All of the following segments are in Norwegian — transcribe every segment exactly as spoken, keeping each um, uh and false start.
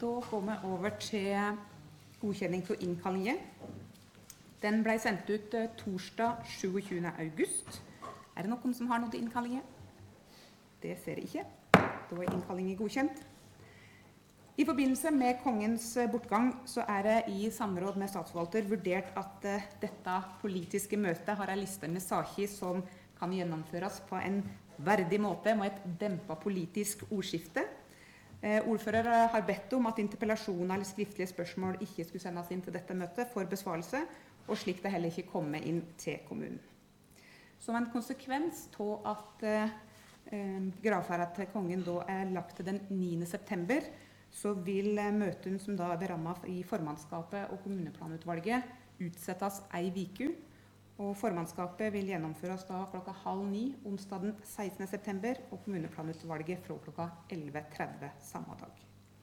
Da går vi over til godkjenning for innkallingen. Den ble sendt ut torsdag tjuesyvende august. Er det noen som har noe til innkallingen? Det ser jeg ikke. Da er innkallingen godkjent. I forbindelse med kongens bortgang så er det i samråd med statsforvalter vurdert at uh, dette politiske møtet har en liste med saker som kan gjennomføres på en verdig måte med et dempet politisk ordskifte. Uh, ordfører har bedt om at interpellasjoner eller skriftlige spørsmål ikke skulle sendes inn til dette møtet for besvarelse, og slik det heller ikke kommer inn til kommunen. Som en konsekvens av at uh, gravferden til kongen da er lagt til den niende september, så vil møten som da er berammet i formannskapet og kommuneplanutvalget utsettes ei uke, og formannskapet vil gjennomføres da klokka halv ni onsdag den sekstende september, og kommuneplanutvalget fra klokka elleve tretti samme dag.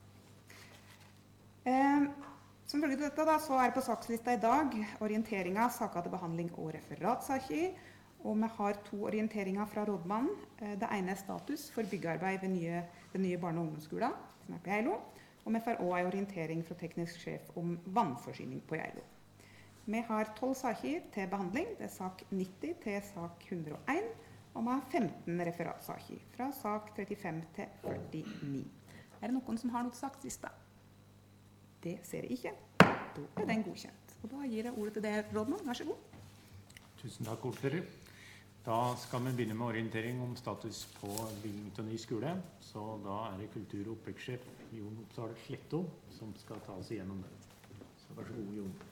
Eh, som følge av dette da, så er på sakslista i dag orienteringer, saker til behandling og referatsaker, og vi har to orienteringer fra rådmannen. Det ene er status for byggearbeid ved nye, den nye barne- og ungdomsskolen, som er på Geilo, og vi får også en orientering fra teknisk sjef om vannforsyning på Geilo. Vi har tolv saker til behandling, det er sak nitti til sak hundre og en, og vi har femten referatsaker fra sak trettifem til førtini. Er det noen som har noe sakslista? Det ser jeg ikke. Da er den godkjent. Og da gir jeg ordet til deg, rådmann. Vær så god. Tusen takk, ordfører. Da skal vi begynne med orientering om status på bygging av ny skole. Så da er det kultur- og oppvekstsjef Jon Oppsal Sletto som skal ta oss igjennom det. Så vær så god, Jon.